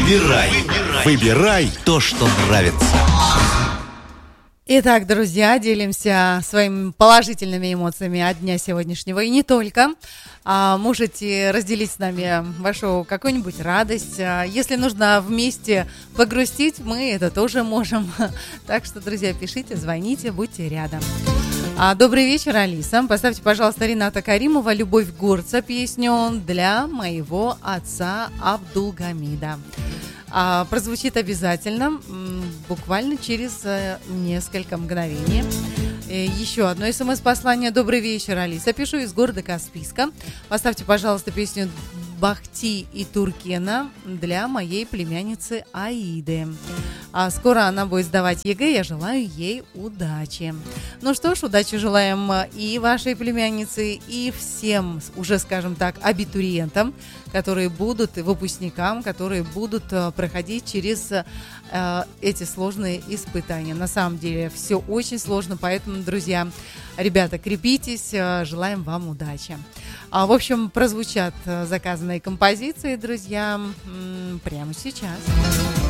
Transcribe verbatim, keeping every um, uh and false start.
Выбирай, выбирай то, что нравится. Итак, друзья, делимся своими положительными эмоциями от дня сегодняшнего и не только. А, можете разделить с нами вашу какую-нибудь радость. А, если нужно вместе погрустить, мы это тоже можем. Так что, друзья, пишите, звоните, будьте рядом. А, добрый вечер, Алиса. Поставьте, пожалуйста, Рената Каримова «Любовь горца» песню для моего отца Абдулгамида. А, прозвучит обязательно, буквально через а, несколько мгновений. И еще одно смс-послание. Добрый вечер, Алиса. Пишу из города Каспийска. Поставьте, пожалуйста, песню Бахти и Туркена для моей племянницы Аиды. А скоро она будет сдавать ЕГЭ, я желаю ей удачи. Ну что ж, удачи желаем и вашей племяннице, и всем, уже скажем так, абитуриентам, которые будут, и выпускникам, которые будут проходить через э, эти сложные испытания. На самом деле все очень сложно, поэтому, друзья, ребята, крепитесь, желаем вам удачи. А, в общем, прозвучат заказанные композиции, друзья, прямо сейчас.